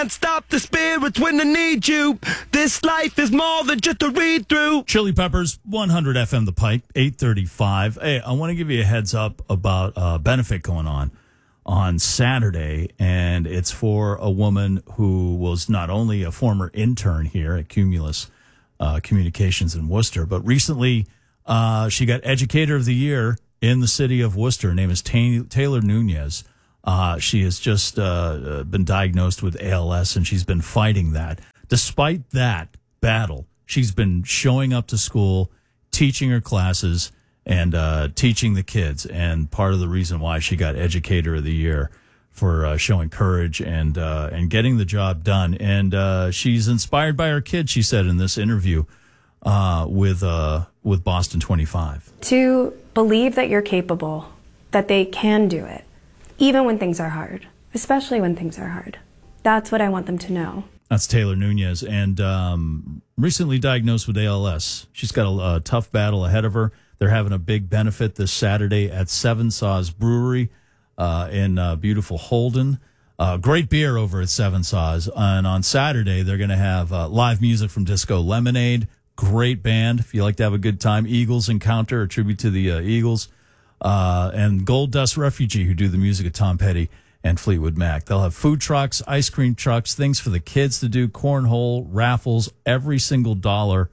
Can't stop the spirits when they need you. This life is more than just a read through. Chili Peppers, 100 FM The Pike, 8:35. Hey, I want to give you a heads up about a benefit going on Saturday, and it's for a woman who was not only a former intern here at Cumulus Communications in Worcester, but recently she got Educator of the Year in the city of Worcester. Her name is Taylor Nunez. She has just been diagnosed with ALS, and she's been fighting that. Despite that battle, she's been showing up to school, teaching her classes, and teaching the kids. And part of the reason why she got Educator of the Year for showing courage and getting the job done. And she's inspired by her kids, she said in this interview with Boston 25. To believe that you're capable, that they can do it. Even when things are hard, especially when things are hard. That's what I want them to know. That's Taylor Nunez, and recently diagnosed with ALS. She's got a tough battle ahead of her. They're having a big benefit this Saturday at Seven Saws Brewery in beautiful Holden. Great beer over at Seven Saws. And on Saturday, they're going to have live music from Disco Lemonade. Great band. If you like to have a good time, Eagles Encounter, a tribute to the Eagles. And Gold Dust Refugee, who do the music of Tom Petty and Fleetwood Mac. They'll have food trucks, ice cream trucks, things for the kids to do, cornhole, raffles. Every single dollar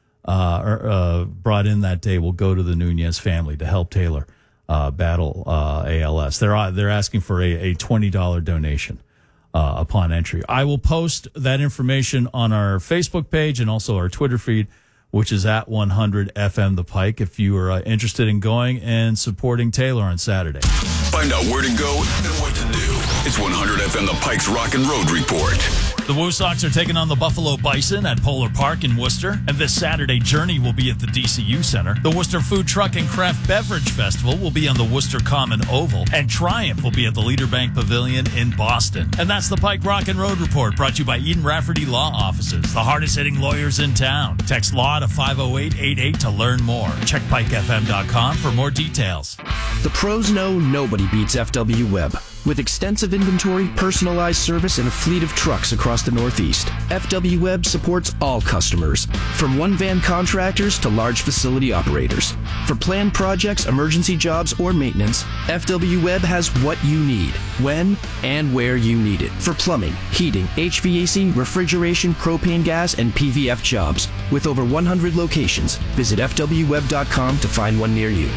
brought in that day will go to the Nunez family to help Taylor battle ALS. They're asking for a $20 donation upon entry. I will post that information on our Facebook page and also our Twitter feed, which is at 100 FM The Pike, if you are interested in going and supporting Taylor on Saturday. Find out where to go and what to do. It's 100 FM The Pike's Rock and Road Report. The Woo Sox are taking on the Buffalo Bison at Polar Park in Worcester, and this Saturday, Journey will be at the DCU Center. The Worcester Food Truck and Craft Beverage Festival will be on the Worcester Common Oval, and Triumph will be at the Leader Bank Pavilion in Boston. And that's the Pike Rock and Road Report, brought to you by Eden Rafferty Law Offices, the hardest-hitting lawyers in town. Text LAW to 50888 to learn more. Check pikefm.com for more details. The pros know nobody beats FW Web. With extensive inventory, personalized service, and a fleet of trucks across the Northeast, FW Web supports all customers, from one-van contractors to large facility operators. For planned projects, emergency jobs, or maintenance, FW Web has what you need, when and where you need it. For plumbing, heating, HVAC, refrigeration, propane gas, and PVF jobs. With over 100 locations, visit FWWeb.com to find one near you.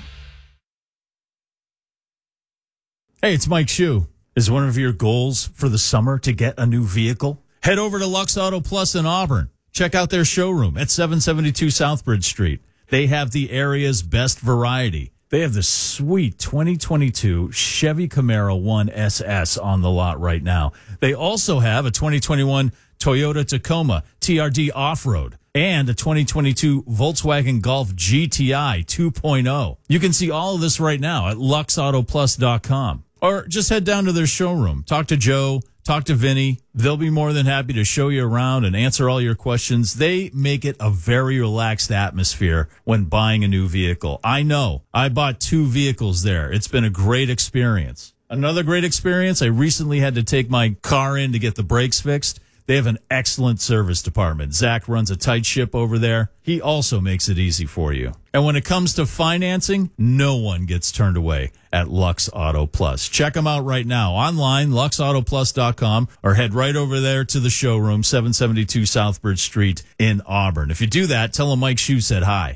Hey, it's Mike Shue. Is one of your goals for the summer to get a new vehicle? Head over to Lux Auto Plus in Auburn. Check out their showroom at 772 Southbridge Street. They have the area's best variety. They have the sweet 2022 Chevy Camaro 1 SS on the lot right now. They also have a 2021 Toyota Tacoma TRD Off-Road and a 2022 Volkswagen Golf GTI 2.0. You can see all of this right now at luxautoplus.com. Or just head down to their showroom. Talk to Joe, talk to Vinny. They'll be more than happy to show you around and answer all your questions. They make it a very relaxed atmosphere when buying a new vehicle. I know. I bought 2 vehicles there. It's been a great experience. Another great experience, I recently had to take my car in to get the brakes fixed. They have an excellent service department. Zach runs a tight ship over there. He also makes it easy for you. And when it comes to financing, no one gets turned away at Lux Auto Plus. Check them out right now online, luxautoplus.com, or head right over there to the showroom, 772 Southbridge Street in Auburn. If you do that, tell them Mike Shue said hi.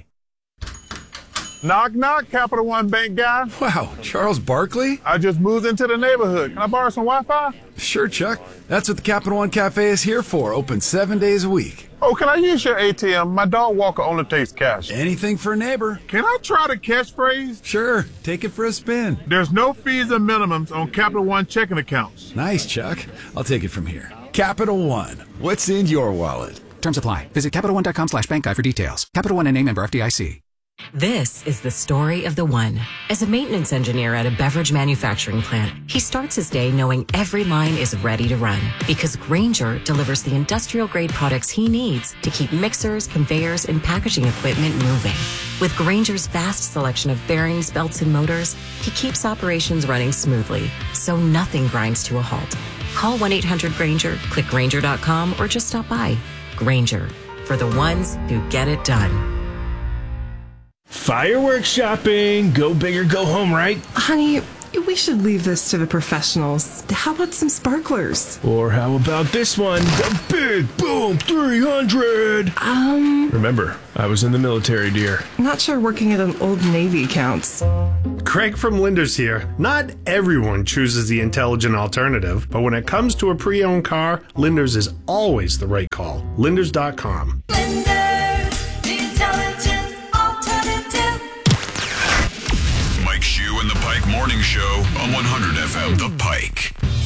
Knock, knock, Capital One Bank guy. Wow, Charles Barkley? I just moved into the neighborhood. Can I borrow some Wi-Fi? Sure, Chuck. That's what the Capital One Cafe is here for. Open 7 days a week. Oh, can I use your ATM? My dog walker only takes cash. Anything for a neighbor. Can I try the catchphrase? Sure, take it for a spin. There's no fees or minimums on Capital One checking accounts. Nice, Chuck. I'll take it from here. Capital One. What's in your wallet? Terms apply. Visit CapitalOne.com/bank guide for details. Capital One and a member FDIC. This is the story of the one. As a maintenance engineer at a beverage manufacturing plant, he starts his day knowing every line is ready to run because Grainger delivers the industrial-grade products he needs to keep mixers, conveyors, and packaging equipment moving. With Grainger's vast selection of bearings, belts, and motors, he keeps operations running smoothly, so nothing grinds to a halt. Call 1-800-GRAINGER, click Grainger.com, or just stop by. Grainger, for the ones who get it done. Fireworks shopping. Go big or go home, right? Honey, we should leave this to the professionals. How about some sparklers? Or how about this one? The Big Boom 300. Remember, I was in the military, dear. Not sure working at an Old Navy counts. Craig from Linders here. Not everyone chooses the intelligent alternative, but when it comes to a pre-owned car, Linders is always the right call. Linders.com. Linders, the intelligent alternative. Mike Shue and the Pike Morning Show on 100 FM The Pike.